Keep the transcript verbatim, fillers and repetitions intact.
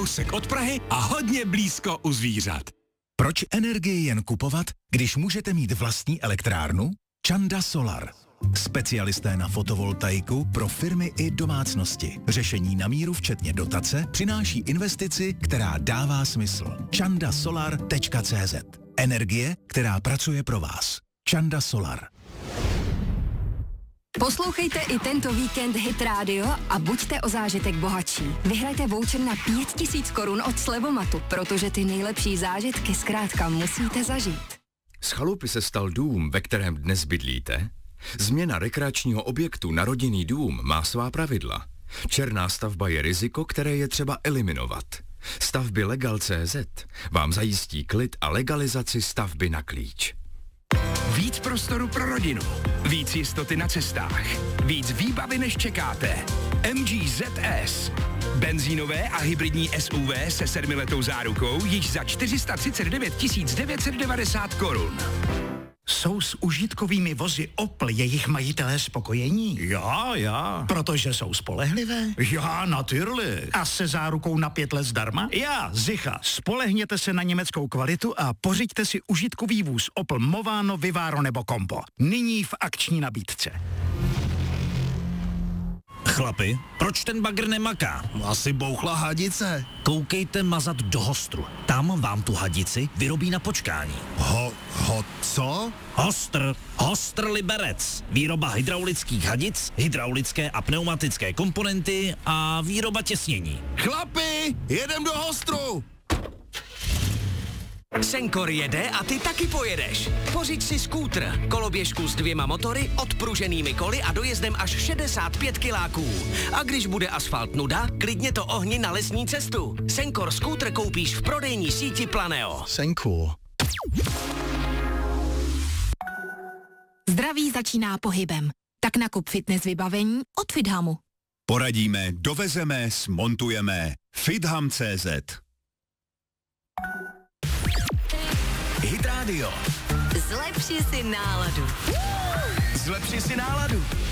kousek od Prahy a hodně blízko u zvířat. Proč energii jen kupovat, když můžete mít vlastní elektrárnu? Čanda Solar. Specialisté na fotovoltaiku pro firmy i domácnosti. Řešení na míru včetně dotace přináší investici, která dává smysl. čanda solar tečka cé zet. Energie, která pracuje pro vás. Čanda Solar. Poslouchejte i tento víkend Hit Radio a buďte o zážitek bohatší. Vyhrajte voucher na pět tisíc korun od Slevomatu, protože ty nejlepší zážitky zkrátka musíte zažít. Z chalupy se stal dům, ve kterém dnes bydlíte? Změna rekreačního objektu na rodinný dům má svá pravidla. Černá stavba je riziko, které je třeba eliminovat. Stavby Legal tečka cé zet vám zajistí klid a legalizaci stavby na klíč. Víc prostoru pro rodinu, víc jistoty na cestách, víc výbavy než čekáte. M G Z S. Benzínové a hybridní S U V se sedmiletou zárukou již za čtyři sta třicet devět tisíc devět set devadesát korun. Jsou s užitkovými vozy Opel jejich majitelé spokojení? Já, já. Protože jsou spolehlivé? Já, natürlich. A se zárukou na pět let zdarma? Já, Zicha. Spolehněte se na německou kvalitu a pořiďte si užitkový vůz Opel Movano, Vivaro nebo Compo. Nyní v akční nabídce. Chlapi, proč ten bagr nemaká? Asi bouchla hadice. Koukejte mazat do Hostru. Tam vám tu hadici vyrobí na počkání. Ho, ho, co? Hostr, Hostr Liberec. Výroba hydraulických hadic, hydraulické a pneumatické komponenty a výroba těsnění. Chlapi, jedem do Hostru. Senkor jede a ty taky pojedeš. Pořiď si skútr, koloběžku s dvěma motory, odpruženými koly a dojezdem až šedesát pět kiláků. A když bude asfalt nuda, klidně to ohni na lesní cestu. Senkor skútr koupíš v prodejní síti Planeo. Senkor. Zdraví začíná pohybem. Tak nakup fitness vybavení od Fithamu. Poradíme, dovezeme, smontujeme. Fitham tečka cé zet. Hit Radio. Zlepši si náladu. Zlepši si náladu.